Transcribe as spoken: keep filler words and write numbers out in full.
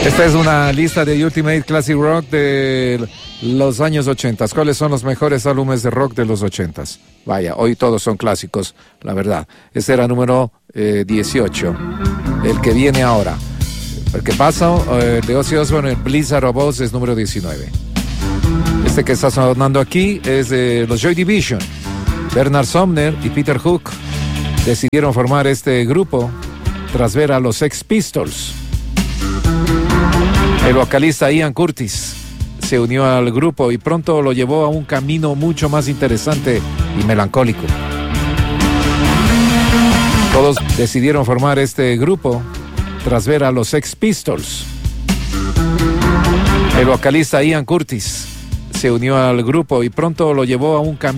Esta es una lista de Ultimate Classic Rock de los años ochenta. ¿Cuáles son los mejores álbumes de rock de los ochentas? Vaya, hoy todos son clásicos, la verdad. Este era número eh, dieciocho, el que viene ahora. El que pasa, eh, de Ozzy Osbourne, el Blizzard of Oz, es número diecinueve. Este que está sonando aquí es de los Joy Division. Bernard Sumner y Peter Hook decidieron formar este grupo tras ver a los Sex Pistols. El vocalista Ian Curtis se unió al grupo y pronto lo llevó a un camino mucho más interesante y melancólico. Todos decidieron formar este grupo tras ver a los Sex Pistols. El vocalista Ian Curtis se unió al grupo y pronto lo llevó a un camino